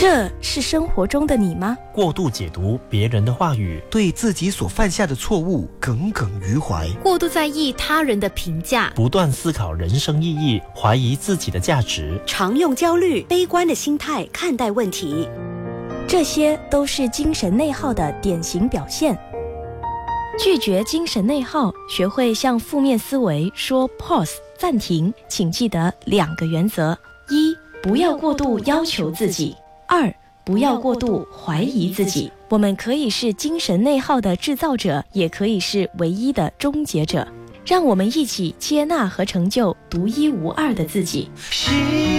这是生活中的你吗？ 过度解读别人的话语， 对自己所犯下的错误耿耿于怀， 过度在意他人的评价， 不断思考人生意义，怀疑自己的价值， 常用焦虑、悲观的心态看待问题， 这些都是精神内耗的典型表现。拒绝精神内耗，学会向负面思维说 pause 暂停，请记得2个原则：一、不要过度要求自己；二、不要过度怀疑自己。我们可以是精神内耗的制造者，也可以是唯一的终结者。让我们一起接纳和成就独一无二的自己。